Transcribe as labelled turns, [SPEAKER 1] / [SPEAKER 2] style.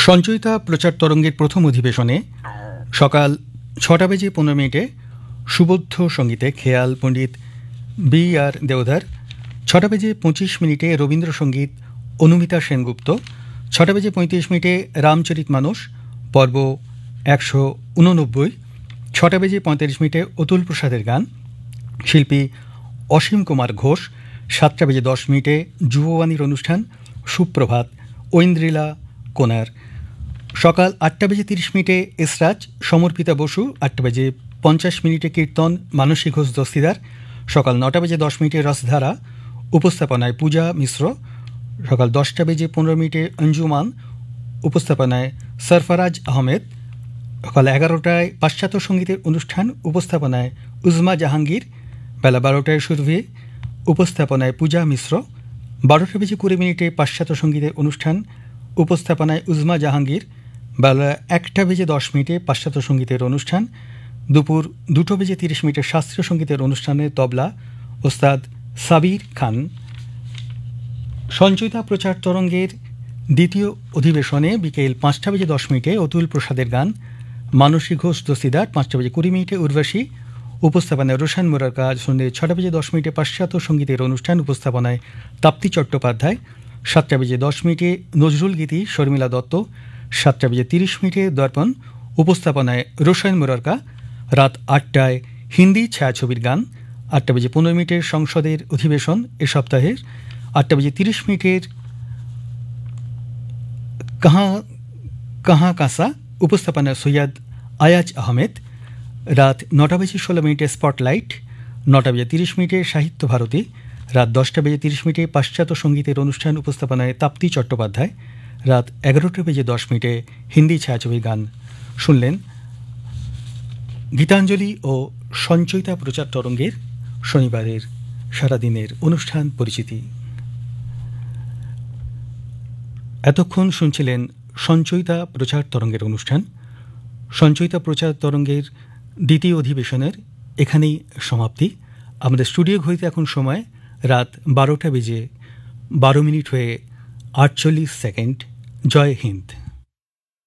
[SPEAKER 1] সঞ্চয়িতা প্রচার তরঙ্গের প্রথম অধিবেশনে সকাল 6:15 সুবোধ্য সঙ্গীতে খেয়াল পণ্ডিত B.R. দেওধার, 6:25 রবীন্দ্রসঙ্গীত অনুমিতা সেনগুপ্ত, 6:35 রামচরিতমানস পর্ব 189, 6:45 অতুল প্রসাদের গান, শিল্পী অসীম কুমার ঘোষ, 7:10 যুববাণীর অনুষ্ঠান সুপ্রভাত ঐন্দ্রিলা কোনার, সকাল 8:30 এসরাজ সমর্পিতা বসু, 8:50 কীর্তন মানসী ঘোষ দস্তিদার, সকাল 9:10 রসধারা উপস্থাপনায় পূজা মিশ্র, সকাল 10:15 অঞ্জুমান উপস্থাপনায় সরফরাজ আহমেদ, সকাল 11টায় পাশ্চাত্য সঙ্গীতের অনুষ্ঠান উপস্থাপনায় উজমা জাহাঙ্গীর, বেলা 12টায় সুরভি উপস্থাপনায় পূজা মিশ্র, 12:20 পাশ্চাত্য সঙ্গীতের অনুষ্ঠান উপস্থাপনায় উজমা জাহাঙ্গীর, বেলা 1:10 পাশ্চাত্য সঙ্গীতের অনুষ্ঠান, দুপুর 2:30 শাস্ত্রীয় সঙ্গীতের অনুষ্ঠানে তবলা ওস্তাদ সাবির খান। সঞ্চয়িতা প্রচার তরঙ্গের দ্বিতীয় অধিবেশনে বিকেল 5:10 অতুল প্রসাদের গান মানসী ঘোষ দস্তিদার, 5:20 উর্বশী উপস্থাপনায় রোশন মুরারকা, সন্ধ্যে 6:10 পাশ্চাত্য সঙ্গীতের অনুষ্ঠান উপস্থাপনায় তাপ্তি চট্টোপাধ্যায়, 7:10 নজরুল গীতি শর্মিলা দত্ত, 7:30 দর্পণ উপস্থাপনায় রোশন মুরারকা, রাত 8টায় হিন্দি ছায়াছবির গান, 8:15 সংসদের অধিবেশন এ সপ্তাহের, 8:30 কাহা কাসা উপস্থাপনায় সৈয়দ আয়াজ আহমেদ, রাত 9:16 স্পটলাইট, 9:30 সাহিত্য ভারতী, রাত 10:30 পাশ্চাত্য সঙ্গীতের অনুষ্ঠান উপস্থাপনায় তাপ্তি চট্টোপাধ্যায়, রাত 11:10 হিন্দি ছায়াছবির গান। শুনলেন গীতাঞ্জলি ও সঞ্চয়িতা প্রচার তরঙ্গের শনিবারের সারাদিনের অনুষ্ঠান পরিচিতি। এতক্ষণ শুনছিলেন সঞ্চয়িতা প্রচার তরঙ্গের অনুষ্ঠান। সঞ্চয়িতা প্রচার তরঙ্গের দ্বিতীয় অধিবেশনের এখানেই সমাপ্তি। আমাদের স্টুডিও ঘড়িতে এখন সময় রাত 12:12 হয়ে 48 সেকেন্ড। জয় হিন্দ।